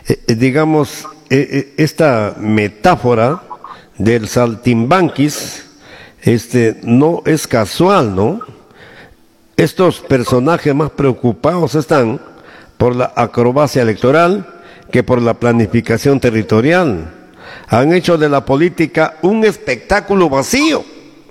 digamos, esta metáfora del saltimbanquis, no es casual, ¿no? Estos personajes más preocupados están por la acrobacia electoral que por la planificación territorial. Han hecho de la política un espectáculo vacío.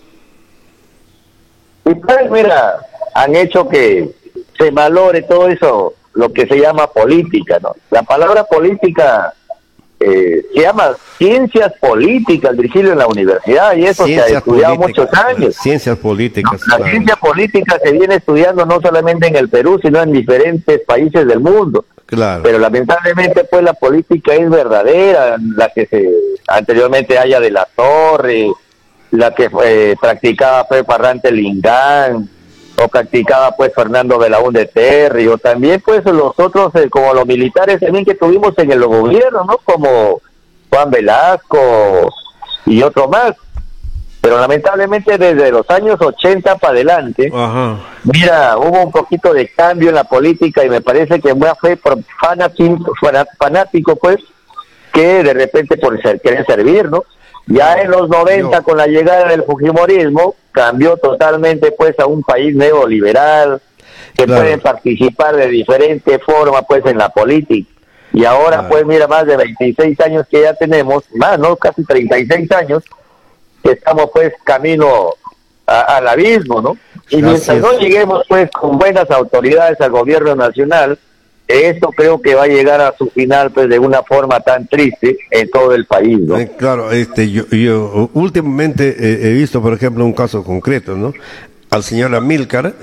Y pues mira, han hecho que se valore todo eso, lo que se llama política, ¿no? La palabra política se llama ciencias políticas, Virgilio, en la universidad, y eso Ciencias se ha estudiado políticas, muchos años. Ciencias políticas. La Claro. ciencia política se viene estudiando no solamente en el Perú, sino en diferentes países del mundo. Claro. Pero lamentablemente pues la política es verdadera, la que se anteriormente haya de la Torre, la que practicaba pues Parrante Lingán, o practicaba pues Fernando Belaúnde Terry, o también pues los otros como los militares también que tuvimos en el gobierno, ¿no? Como Juan Velasco y otro más. Pero lamentablemente desde los años 80 para adelante, Ajá. mira, hubo un poquito de cambio en la política y me parece que fue por fanático, pues, que de repente por querer servir, ¿no? Ya en los 90, con la llegada del fujimorismo, cambió totalmente, pues, a un país neoliberal, que Claro. pueden participar de diferente forma, pues, en la política. Y ahora, Claro. pues, mira, más de 26 años que ya tenemos, más, ¿no? Casi 36 años, que estamos, pues, camino al abismo, ¿no? Y mientras no lleguemos, pues, con buenas autoridades al gobierno nacional, esto creo que va a llegar a su final, pues, de una forma tan triste en todo el país, ¿no? Claro, yo últimamente he visto, por ejemplo, un caso concreto, ¿no? Al señor Amílcar,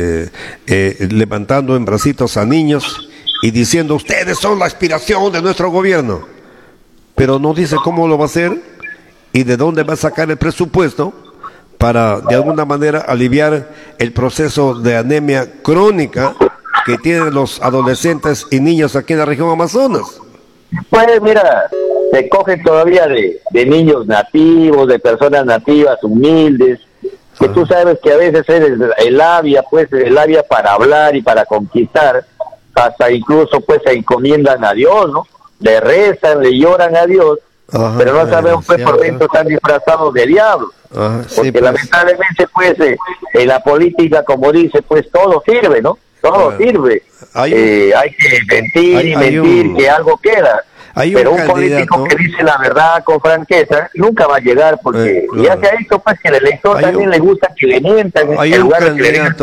levantando en bracitos a niños y diciendo, ustedes son la aspiración de nuestro gobierno, pero no dice cómo lo va a hacer y de dónde va a sacar el presupuesto para, de alguna manera, aliviar el proceso de anemia crónica que tienen los adolescentes y niños aquí en la región Amazonas. Pues mira, se cogen todavía de niños nativos, de personas nativas humildes, que tú sabes que a veces es el labia, pues el labia para hablar y para conquistar, hasta incluso pues se encomiendan a Dios, ¿no? Le rezan, le lloran a Dios, Ajá, pero no sabemos pues por dentro están disfrazados de diablo. Ajá, sí, Porque pues. lamentablemente pues en la política, como dice, pues todo sirve, ¿no? Todo sirve. Hay que mentir y mentir, que algo queda. Pero un político que dice la verdad con franqueza nunca va a llegar, porque ya se ha visto pues que el elector también le gusta que le mientan en lugar de que le digan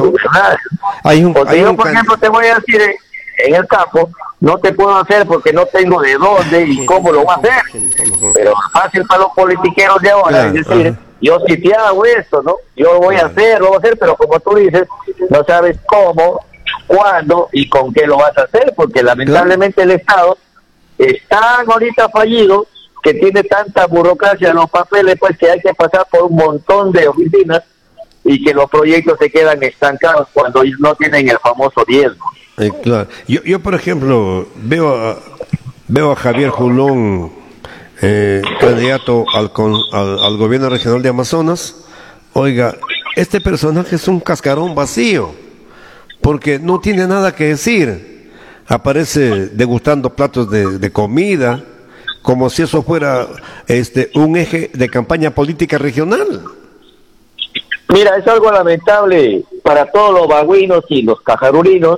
porque yo, por ejemplo, te voy a decir, en el campo no te puedo hacer porque no tengo de dónde y cómo lo voy a hacer. Pero fácil para los politiqueros de ahora, es decir, yo sí te hago esto, ¿no? Yo lo voy a hacer, pero como tú dices, no sabes cómo, cuándo y con qué lo vas a hacer, porque lamentablemente el Estado es tan ahorita fallido que tiene tanta burocracia en los papeles, pues que hay que pasar por un montón de oficinas y que los proyectos se quedan estancados cuando no tienen el famoso diezmo. Claro. Yo por ejemplo veo a Javier Julón, candidato al gobierno regional de Amazonas. Oiga, este personaje es un cascarón vacío, porque no tiene nada que decir. Aparece degustando platos de comida, como si eso fuera un eje de campaña política regional. Mira, es algo lamentable para todos los bagüinos y los cajarurinos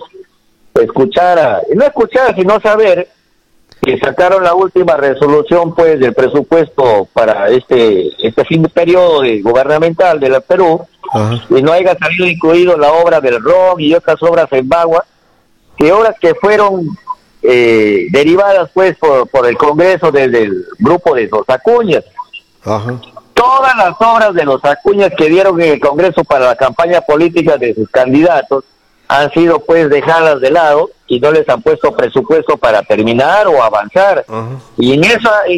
no escuchar, sino saber que sacaron la última resolución pues del presupuesto para este fin de periodo gubernamental de la Perú. Ajá. Y no haya salido incluido la obra del ROM y otras obras en Bagua, obras que fueron derivadas pues por el Congreso del grupo de los Acuñas. Ajá. Todas las obras de los Acuñas que dieron en el Congreso para la campaña política de sus candidatos han sido pues dejadas de lado y no les han puesto presupuesto para terminar o avanzar. Ajá. Y en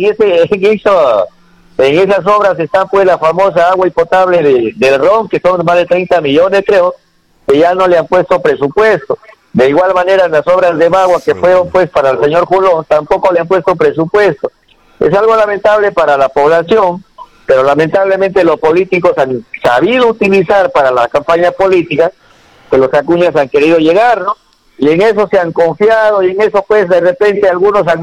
esas obras está pues la famosa agua y potable del ROM, que son más de 30 millones creo, que ya no le han puesto presupuesto. De igual manera en las obras de Bagua que fueron pues para el señor Julón tampoco le han puesto presupuesto. Es algo lamentable para la población, pero lamentablemente los políticos han sabido utilizar para la campaña política que los Acuñas han querido llegar, ¿no? Y en eso se han confiado y en eso pues de repente algunos han